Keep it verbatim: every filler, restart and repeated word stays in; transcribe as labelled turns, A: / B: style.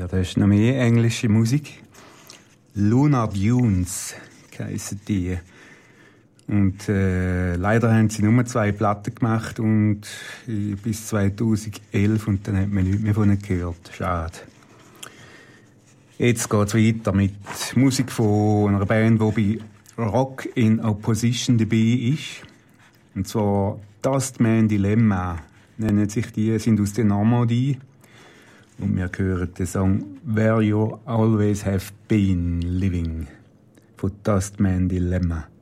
A: Ja, da ist noch mehr englische Musik. Lunar Dunes heissen die. Und äh, leider haben sie nur zwei Platten gemacht und äh, bis zweitausendelf und dann hat man nichts mehr von ihnen gehört. Schade. Jetzt geht's weiter mit Musik von einer Band, die bei Rock in Opposition dabei ist. Und zwar Dustman Dilemma nennen sich die, sind aus der Normandie. Und wir hören den Song Where You Always Have Been Living von Dustman Dilemma.